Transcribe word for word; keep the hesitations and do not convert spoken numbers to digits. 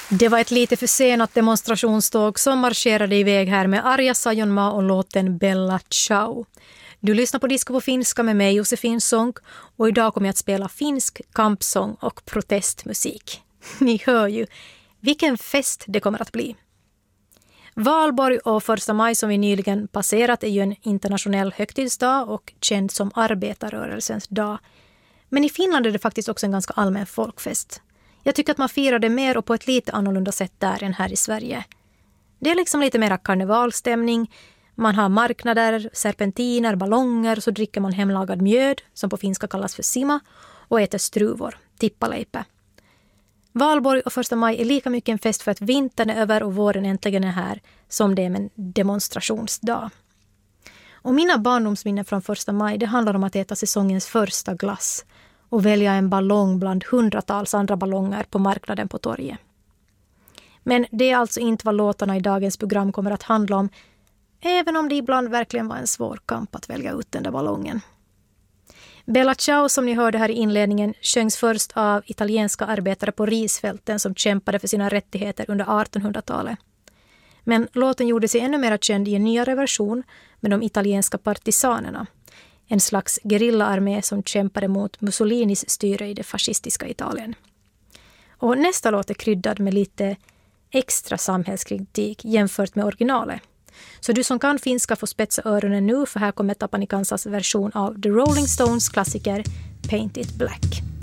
Det var ett lite försenat demonstrationståg som marscherade iväg här med Arja Saijonmaa och låten Bella Ciao. Du lyssnar på Disco på finska med mig Josefin Sonck och idag kommer jag att spela finsk kampsång och protestmusik. Ni hör ju vilken fest det kommer att bli. Valborg och första maj som vi nyligen passerat är ju en internationell högtidsdag och känd som arbetarrörelsens dag. Men i Finland är det faktiskt också en ganska allmän folkfest. Jag tycker att man firar det mer och på ett lite annorlunda sätt där än här i Sverige. Det är liksom lite mer karnevalstämning. Man har marknader, serpentiner, ballonger, så dricker man hemlagad mjöd som på finska kallas för sima och äter struvor, tippaleipä. Valborg och första maj är lika mycket en fest för att vintern är över och våren äntligen är här som det är en demonstrationsdag. Och mina barndomsminnen från första maj det handlar om att äta säsongens första glass och välja en ballong bland hundratals andra ballonger på marknaden på torget. Men det är alltså inte vad låtarna i dagens program kommer att handla om, även om det ibland verkligen var en svår kamp att välja ut den där ballongen. Bella Ciao som ni hörde här i inledningen sjöngs först av italienska arbetare på risfälten som kämpade för sina rättigheter under artonhundratalet. Men låten gjorde sig ännu mer känd i en nyare version med de italienska partisanerna. En slags gerillaarmé som kämpade mot Mussolinis styre i det fascistiska Italien. Och nästa låt är kryddad med lite extra samhällskritik jämfört med originalet. Så du som kan finska får spetsa öronen nu för här kommer Tapani Kansas version av The Rolling Stones klassiker Paint It Black.